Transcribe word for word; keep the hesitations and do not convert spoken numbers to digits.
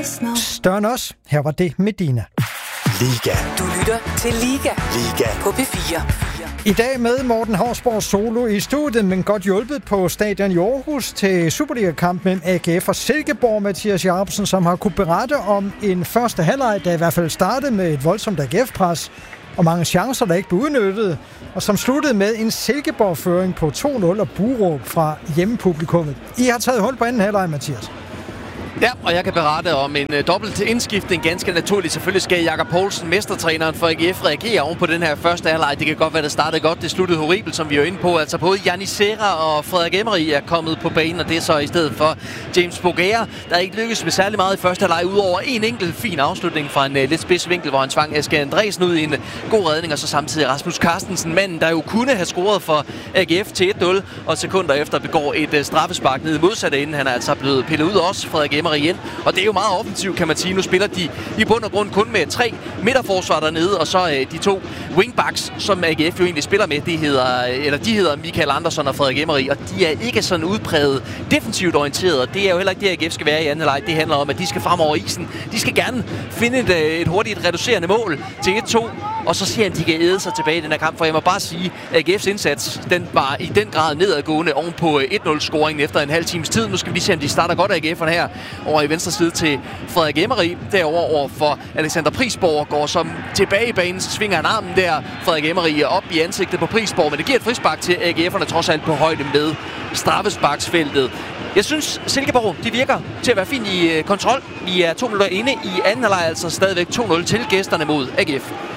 Større end os. Her var det Medina. Liga. Du lytter til Liga. Liga. På P fire. I dag med Morten Hausborg solo i studiet, men godt hjulpet på stadion i Aarhus til Superliga-kamp mellem A G F og Silkeborg. Mathias Jacobsen, som har kunne berette om en første halvleg, der i hvert fald startede med et voldsomt A G F-pres og mange chancer, der ikke blev udnyttet, og som sluttede med en Silkeborg-føring på to nul og buråb fra hjemmepublikummet. I har taget hul på anden halvleg, Mathias. Ja, og jeg kan berette om en uh, dobbelt indskiftning. Ganske naturligt. Selvfølgelig skal Jakob Poulsen, mestertræneren for A G F, reagere oven på den her første halvleg. Det kan godt være, det startede godt. Det sluttede horribelt, som vi er inde på. Altså både Yannis Serra og Frederik Emery er kommet på banen, og det er så i stedet for James Bogaer, der ikke lykkedes med særlig meget i første halvleg, udover en enkelt fin afslutning fra en uh, lidt spids vinkel, hvor han tvang Asger Andresen ud i en god redning, og så samtidig Rasmus Carstensen, manden, der jo kunne have scoret for A G F til et nul, og sekunder efter begår et uh, straffespark ned i modsatte ende. Han er altså blevet pillet ud også, Frederik Emery igen. Og det er jo meget offensivt, kan man sige. Nu spiller de i bund og grund kun med tre midterforsvar dernede, og så øh, de to wingbacks, som A G F jo egentlig spiller med, de hedder, eller de hedder Michael Andersson og Frederik Emery, og de er ikke sådan udpræget defensivt orienteret. Det er jo heller ikke det, A G F skal være i anden leg. Det handler om, at de skal frem over isen. De skal gerne finde et, et hurtigt reducerende mål til et to, og så ser de, de kan æde sig tilbage i den her kamp. For jeg må bare sige, at A G F's indsats, den var i den grad nedadgående oven på et nul-scoringen efter en halv times tid. Nu skal vi lige se, om de starter godt, A G F'erne her over i venstre side til Frederik Emery. Derover over for Alexander Prisborg, går som tilbage i banen, så svinger han armen der. Frederik Emery op i ansigtet på Prisborg, men det giver et frispark til A G F'erne trods alt på højde med straffesparksfeltet. Jeg synes, Silkeborg, de virker til at være fint i kontrol. Vi er to minutter inde i anden halvleg, altså stadigvæk to nul til gæsterne mod A G F.